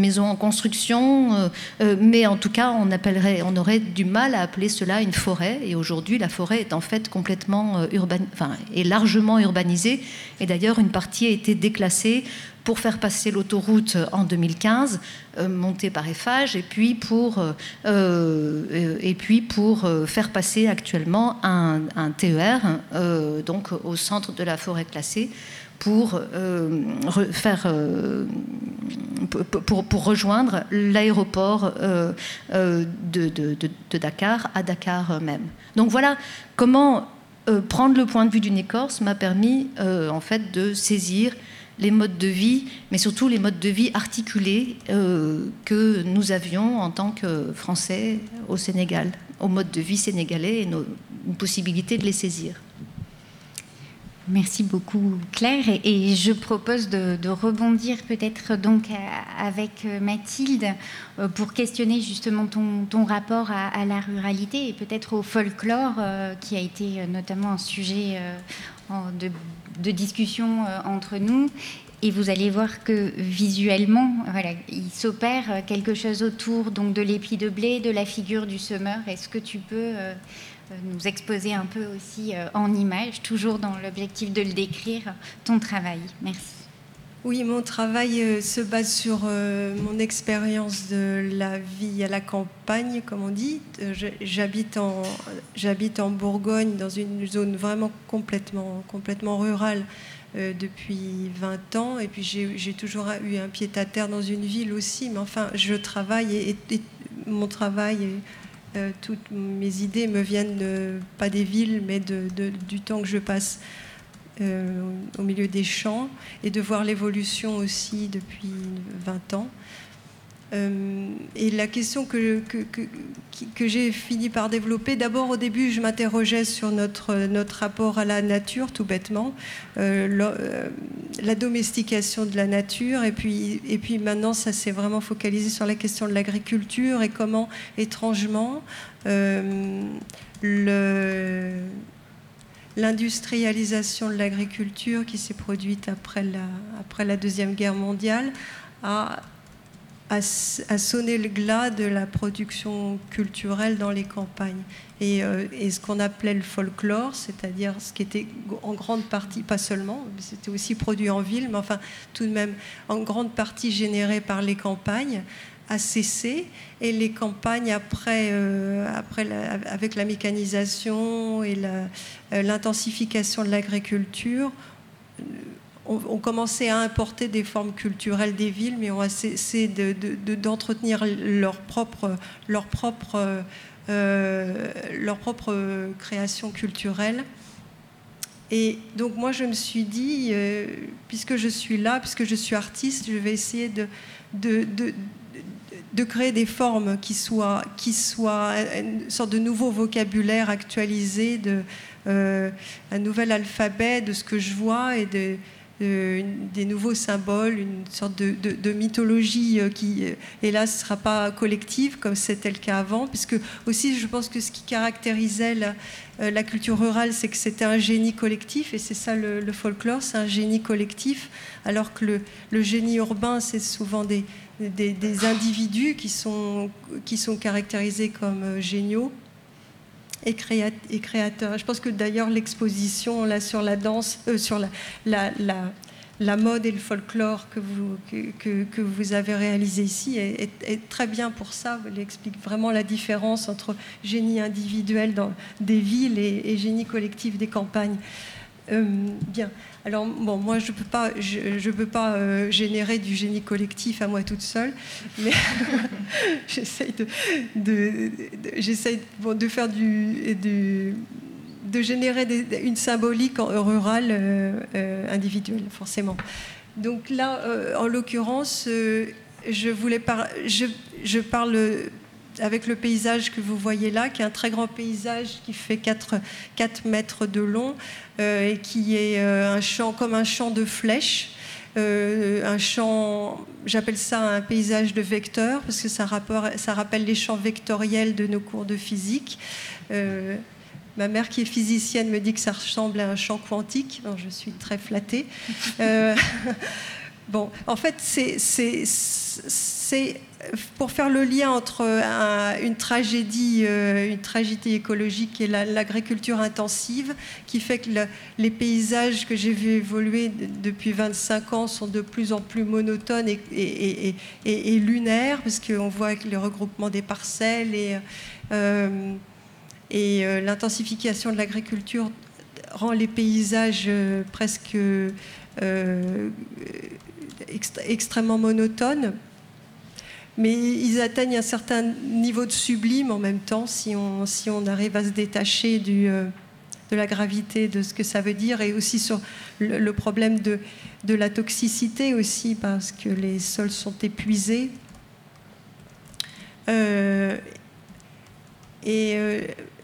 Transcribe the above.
maisons en construction, mais en tout cas, on aurait du mal à appeler cela une forêt. Et aujourd'hui, la forêt est en fait complètement est largement urbanisée. Et d'ailleurs, une partie a été déclassée pour faire passer l'autoroute en 2015, montée par Eiffage, et puis pour faire passer actuellement un TER, donc au centre de la forêt classée, pour rejoindre l'aéroport de Dakar, à Dakar même. Donc voilà comment prendre le point de vue d'une écorce m'a permis en fait de saisir les modes de vie, mais surtout les modes de vie articulés que nous avions en tant que Français au Sénégal, au mode de vie sénégalais et nos possibilités de les saisir. Merci beaucoup Claire, et je propose de rebondir peut-être donc avec Mathilde pour questionner justement ton rapport à la ruralité et peut-être au folklore qui a été notamment un sujet de discussion entre nous. Et vous allez voir que visuellement, voilà, il s'opère quelque chose autour donc de l'épi de blé, de la figure du semeur. Est-ce que tu peux nous exposer un peu aussi en images, toujours dans l'objectif de le décrire, ton travail? Merci. Oui, mon travail se base sur mon expérience de la vie à la campagne, comme on dit. J'habite en Bourgogne, dans une zone vraiment complètement rurale depuis 20 ans. Et puis j'ai toujours eu un pied-à-terre dans une ville aussi. Mais enfin, je travaille et mon travail toutes mes idées me viennent pas des villes, mais du temps que je passe au milieu des champs, et de voir l'évolution aussi depuis 20 ans. Et la question que j'ai fini par développer, d'abord au début je m'interrogeais sur notre rapport à la nature, tout bêtement, la domestication de la nature, et puis maintenant ça s'est vraiment focalisé sur la question de l'agriculture et comment étrangement l'industrialisation de l'agriculture qui s'est produite après la Deuxième Guerre mondiale a sonné le glas de la production culturelle dans les campagnes. Et ce qu'on appelait le folklore, c'est-à-dire ce qui était en grande partie, pas seulement, c'était aussi produit en ville, mais enfin tout de même en grande partie généré par les campagnes, a cessé. Et les campagnes, avec la mécanisation et l'intensification de l'agriculture, ont commencé à importer des formes culturelles des villes, mais ont cessé d'entretenir leur propre création culturelle. Et donc moi je me suis dit, puisque je suis là, puisque je suis artiste, je vais essayer de créer des formes qui soient une sorte de nouveau vocabulaire actualisé, un nouvel alphabet de ce que je vois, et des nouveaux symboles, une sorte de mythologie qui, hélas, ne sera pas collective comme c'était le cas avant, puisque aussi je pense que ce qui caractérisait la culture rurale, c'est que c'était un génie collectif, et c'est ça le folklore, c'est un génie collectif, alors que le génie urbain, c'est souvent des individus qui sont caractérisés comme géniaux et créateurs. Je pense que d'ailleurs l'exposition là sur la danse, sur la mode et le folklore que vous avez réalisé ici est très bien pour ça. Elle explique vraiment la différence entre génie individuel des villes et génie collectif des campagnes. Bien. Alors bon, moi je peux pas générer du génie collectif à moi toute seule, mais j'essaye de faire de générer une symbolique rurale individuelle, forcément. Donc là, en l'occurrence, je parle avec le paysage que vous voyez là, qui est un très grand paysage qui fait 4 mètres de long, et qui est un champ comme un champ de flèches, un champ, j'appelle ça un paysage de vecteurs, parce que ça rappelle les champs vectoriels de nos cours de physique. Ma mère, qui est physicienne, me dit que ça ressemble à un champ quantique. Alors, je suis très flattée. Bon, en fait, c'est pour faire le lien entre une tragédie écologique et l'agriculture intensive, qui fait que les paysages que j'ai vus évoluer depuis 25 ans sont de plus en plus monotones et lunaires, parce qu'on voit le regroupement des parcelles et l'intensification de l'agriculture rend les paysages presque extrêmement monotones. Mais ils atteignent un certain niveau de sublime en même temps, si on arrive à se détacher de la gravité de ce que ça veut dire, et aussi sur le problème de la toxicité aussi, parce que les sols sont épuisés.